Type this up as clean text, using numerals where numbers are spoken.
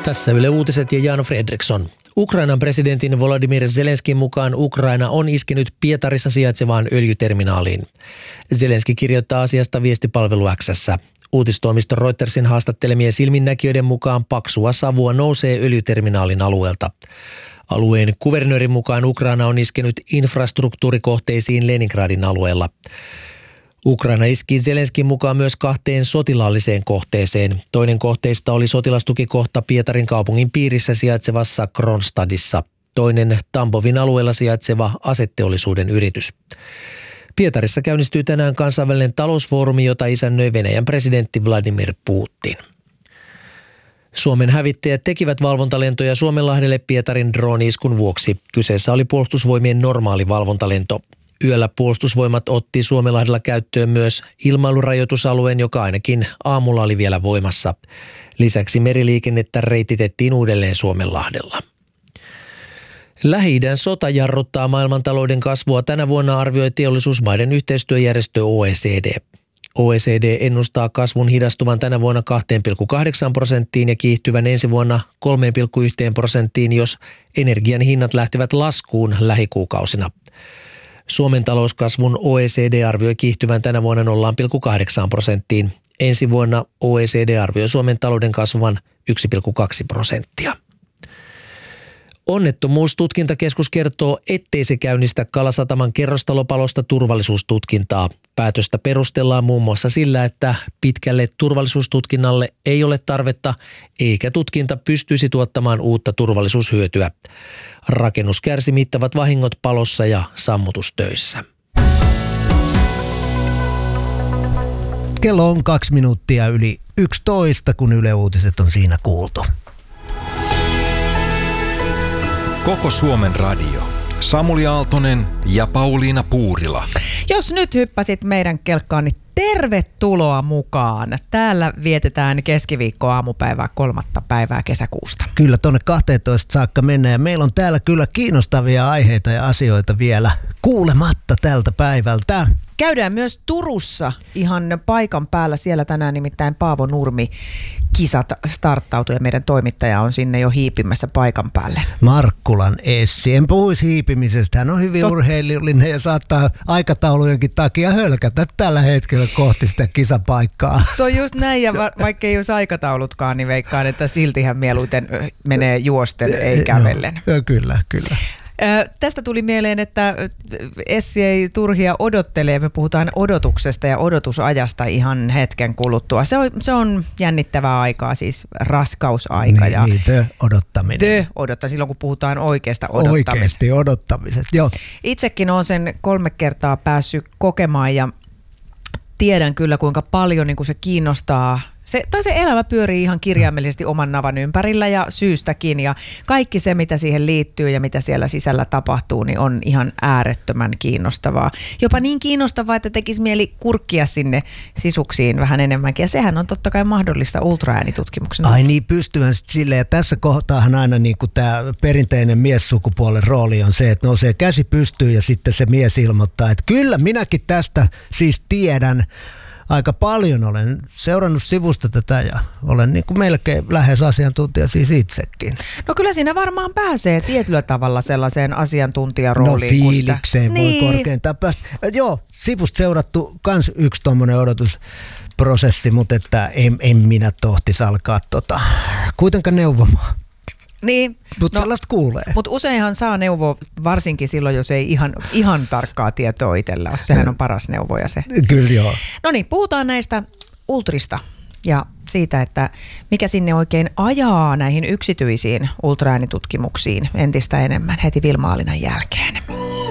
Tässä Yle Uutiset ja Jan Fredriksson. Ukrainan presidentin Volodymyr Zelenskin mukaan Ukraina on iskenyt Pietarissa sijaitsevaan öljyterminaaliin. Zelenski kirjoittaa asiasta viestipalvelu X:ssä. Uutistoimisto Reutersin haastattelemien silminnäkijöiden mukaan paksua savua nousee öljyterminaalin alueelta. Alueen kuvernöörin mukaan Ukraina on iskenyt infrastruktuurikohteisiin Leningradin alueella. Ukraina iski Zelenskin mukaan myös 2 sotilaalliseen kohteeseen. Toinen kohteista oli sotilastukikohta Pietarin kaupungin piirissä sijaitsevassa Kronstadissa. Toinen Tambovin alueella sijaitseva aseteollisuuden yritys. Pietarissa käynnistyy tänään kansainvälinen talousfoorumi, jota isännöi Venäjän presidentti Vladimir Putin. Suomen hävittäjät tekivät valvontalentoja Suomenlahdelle Pietarin drone-iskun vuoksi. Kyseessä oli puolustusvoimien normaali valvontalento. Yöllä puolustusvoimat otti Suomenlahdella käyttöön myös ilmailurajoitusalueen, joka ainakin aamulla oli vielä voimassa. Lisäksi meriliikennettä reititettiin uudelleen Suomenlahdella. Lähi-idän sota jarruttaa maailmantalouden kasvua. Tänä vuonna arvioi teollisuusmaiden yhteistyöjärjestö OECD. OECD ennustaa kasvun hidastuvan tänä vuonna 2,8% ja kiihtyvän ensi vuonna 3,1%, jos energian hinnat lähtevät laskuun lähikuukausina. Suomen talouskasvun OECD arvioi kiihtyvän tänä vuonna 0,8%. Ensi vuonna OECD arvioi Suomen talouden kasvavan 1,2%. Onnettomuustutkintakeskus kertoo, ettei se käynnistä Kalasataman kerrostalopalosta turvallisuustutkintaa. Päätöstä perustellaan muun muassa sillä, että pitkälle turvallisuustutkinnalle ei ole tarvetta, eikä tutkinta pystyisi tuottamaan uutta turvallisuushyötyä. Rakennus kärsi mittavat vahingot palossa ja sammutustöissä. Kello on 2 minuuttia yli 11, kun Yle Uutiset on siinä kuultu. Koko Suomen radio. Samuli Aaltonen ja Pauliina Puurila. Jos nyt hyppäsit meidän kelkkaan, niin tervetuloa mukaan. Täällä vietetään keskiviikko-aamupäivää 3. päivää kesäkuusta. Kyllä, tuonne 12 saakka mennään ja meillä on täällä kyllä kiinnostavia aiheita ja asioita vielä kuulematta tältä päivältä. Käydään myös Turussa ihan paikan päällä. Siellä tänään nimittäin Paavo Nurmi kisat starttautui ja meidän toimittaja on sinne jo hiipimässä paikan päälle. Markkulan Essi. En puhuisi hiipimisestä. Hän on hyvin urheilullinen ja saattaa aikataulujenkin takia hölkätä tällä hetkellä kohti sitä kisapaikkaa. Se on just näin ja vaikka ei olisi aikataulutkaan, niin veikkaan, että siltihän mieluiten menee juosten, ei kävellen. Kyllä. Tästä tuli mieleen, että Essi ei turhia odottele. Me puhutaan odotuksesta ja odotusajasta ihan hetken kuluttua. Se on jännittävää aikaa, siis raskausaika. Odottaminen. Silloin kun puhutaan oikeasta odottamisesta. Oikeasti odottamisesta, joo. Itsekin olen sen 3 kertaa päässyt kokemaan ja tiedän kyllä kuinka paljon niin kuin se kiinnostaa. Se elämä pyörii ihan kirjaimellisesti oman navan ympärillä ja syystäkin ja kaikki se, mitä siihen liittyy ja mitä siellä sisällä tapahtuu, niin on ihan äärettömän kiinnostavaa. Jopa niin kiinnostavaa, että tekisi mieli kurkkia sinne sisuksiin vähän enemmänkin ja sehän on totta kai mahdollista ultraäänitutkimuksen. Ai niin, pystyvän sitten silleen ja tässä kohtaahan aina niin kuin tämä perinteinen miessukupuolen rooli on se, että nousee käsi pystyyn ja sitten se mies ilmoittaa, että kyllä minäkin tästä siis tiedän. Aika paljon olen seurannut sivusta tätä ja olen niin kuin melkein lähes asiantuntija siis itsekin. No kyllä siinä varmaan pääsee tietyllä tavalla sellaiseen asiantuntijarooliin. No fiilikseen voi korkeintaan päästä. Joo, sivusta seurattu kans yksi tommonen odotusprosessi, mutta että en minä tohtisi alkaa kuitenkaan neuvomaan. Niin, mutta sellaista kuulee. Mutta useinhan saa neuvoa, varsinkin silloin, jos ei ihan tarkkaa tietoa itsellä ole. Sehän on paras neuvoja se. Kyllä joo. No niin, puhutaan näistä ultrista ja siitä, että mikä sinne oikein ajaa näihin yksityisiin ultraäänitutkimuksiin entistä enemmän heti Vilma Aalinan jälkeen.